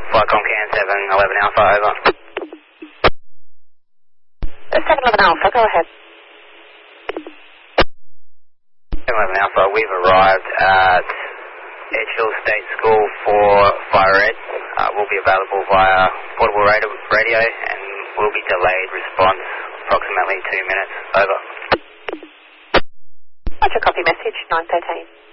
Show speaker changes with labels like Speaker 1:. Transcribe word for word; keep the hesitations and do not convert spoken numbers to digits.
Speaker 1: Flycom Can seven eleven Alpha, over.
Speaker 2: seven eleven Alpha, go ahead.
Speaker 1: seven eleven Alpha, we've arrived at Edgehill State School for Fire Ed. Uh, we'll be available via portable radio, radio and will be delayed response approximately two minutes, over.
Speaker 2: Roger, copy message, nine thirteen.